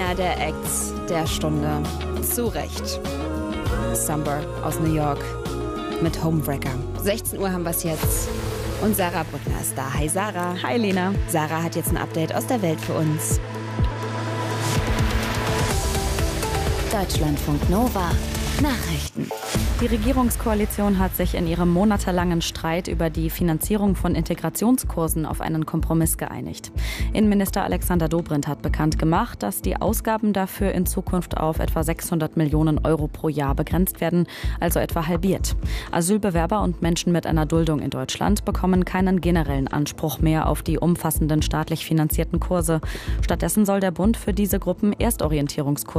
Einer der Acts der Stunde. Zu Recht. Summer aus New York mit Homewrecker. 16 Uhr haben wir es jetzt. Und Sarah Brückner ist da. Hi Sarah. Hi Lena. Sarah hat jetzt ein Update aus der Welt für uns. Deutschlandfunk Nova. Nachrichten. Die Regierungskoalition hat sich in ihrem monatelangen Streit über die Finanzierung von Integrationskursen auf einen Kompromiss geeinigt. Innenminister Alexander Dobrindt hat bekannt gemacht, dass die Ausgaben dafür in Zukunft auf etwa 600 Millionen Euro pro Jahr begrenzt werden, also etwa halbiert. Asylbewerber und Menschen mit einer Duldung in Deutschland bekommen keinen generellen Anspruch mehr auf die umfassenden staatlich finanzierten Kurse. Stattdessen soll der Bund für diese Gruppen Erstorientierungskurse